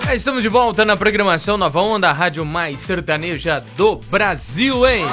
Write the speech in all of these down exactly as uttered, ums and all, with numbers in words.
Já estamos de volta na programação Nova Onda, a rádio mais sertaneja do Brasil, hein?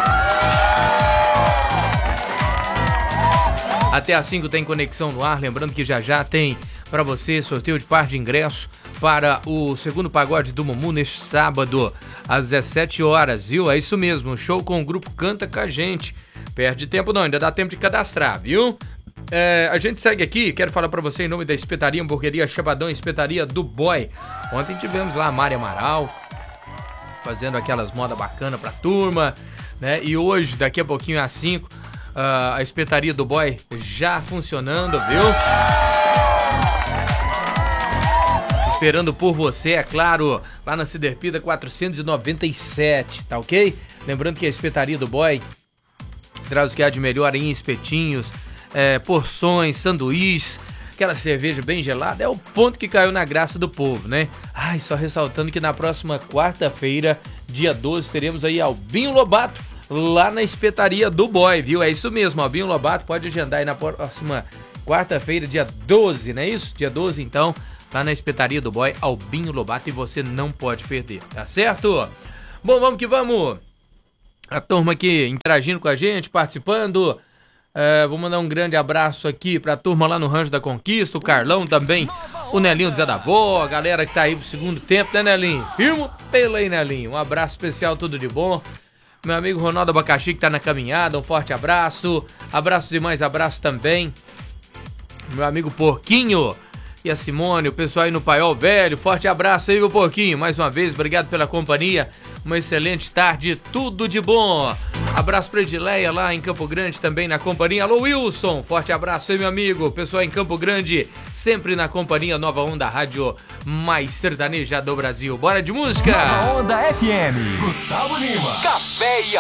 Até às cinco tem conexão no ar, lembrando que já já tem para você sorteio de par de ingresso para o segundo pagode do Mumu neste sábado, às dezessete horas, viu? É isso mesmo, show com o grupo Canta Com a Gente. Perde tempo não, ainda dá tempo de cadastrar, viu? É, a gente segue aqui, quero falar pra você em nome da Espetaria Hamburgueria Chabadão, Espetaria do Boy. Ontem tivemos lá a Mari Amaral, fazendo aquelas modas bacanas pra turma, né? E hoje, daqui a pouquinho às cinco, uh, a Espetaria do Boy já funcionando, viu? Esperando por você, é claro, lá na Ciderpida quatrocentos e noventa e sete, tá ok? Lembrando que a Espetaria do Boy traz o que há de melhor em espetinhos, É, porções, sanduíches, aquela cerveja bem gelada, é o ponto que caiu na graça do povo, né? Ai, só ressaltando que na próxima quarta-feira, dia doze, teremos aí Albinho Lobato, lá na Espetaria do Boy, viu? É isso mesmo, Albinho Lobato, pode agendar aí na próxima quarta-feira, dia doze, não é isso? Dia doze, então, lá na Espetaria do Boy, Albinho Lobato, e você não pode perder, tá certo? Bom, vamos que vamos! A turma aqui interagindo com a gente, participando. É, vou mandar um grande abraço aqui pra turma lá no Rancho da Conquista, o Carlão também, o Nelinho do Zé da Vó, a galera que tá aí pro segundo tempo, né, Nelinho? Firmo pelo aí, Nelinho. Um abraço especial, tudo de bom. Meu amigo Ronaldo Abacaxi que tá na caminhada, um forte abraço. Abraços e mais abraços também. Meu amigo Porquinho e a Simone, o pessoal aí no Paiol Velho, forte abraço aí, meu Porquinho. Mais uma vez, obrigado pela companhia. Uma excelente tarde, tudo de bom. Abraço pra Edileia lá em Campo Grande também na companhia. Alô, Wilson, forte abraço aí, meu amigo. Pessoal em Campo Grande, sempre na companhia Nova Onda, rádio mais sertaneja do Brasil. Bora de música? Nova Onda F M. Gustavo Lima. Café e